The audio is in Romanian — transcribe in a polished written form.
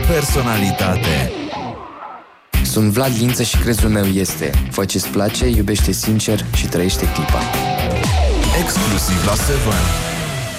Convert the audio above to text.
personalitate. Sunt Vlad Lință și crezul meu este: fă ce-ți place, iubește sincer și trăiește clipa. Exclusiv la 7.